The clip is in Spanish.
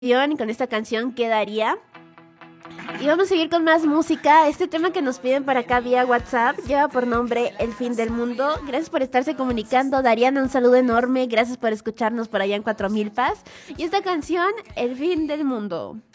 Y con esta canción quedaría. Y vamos a seguir con más música. Este tema que nos piden para acá vía WhatsApp lleva por nombre El Fin del Mundo. Gracias por estarse comunicando. Dariana, un saludo enorme. Gracias por escucharnos por allá en Cuatro Milpas. Y esta canción, El Fin del Mundo.